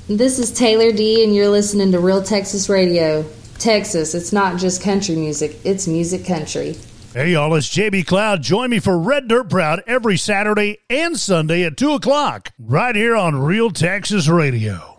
This is Taylor D, and you're listening to Real Texas Radio. Texas, it's not just country music, it's music country. Hey, y'all, it's JB Cloud. Join me for Red Dirt Proud every Saturday and Sunday at 2 o'clock, right here on Real Texas Radio.